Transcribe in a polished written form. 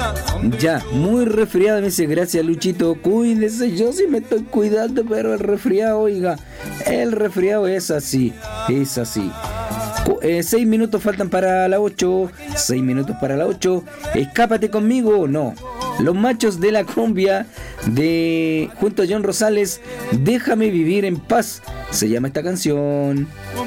Ya, muy resfriado, me dice, gracias Luchito, cuídese, yo sí me estoy cuidando, pero el resfriado, oiga, el resfriado es así, es así. 6 minutos faltan para las 8, 6 minutos para las 8, escápate conmigo, no. Los machos de la cumbia, junto a John Rosales, déjame vivir en paz, se llama esta canción.